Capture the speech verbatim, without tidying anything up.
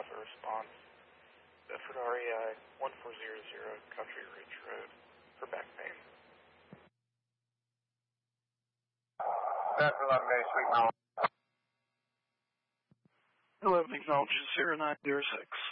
have a response. Bedford R E I one four zero zero Country Ridge Road for back pain. That's eleven days, Sweet Mountain. eleven acknowledges zero nine zero six.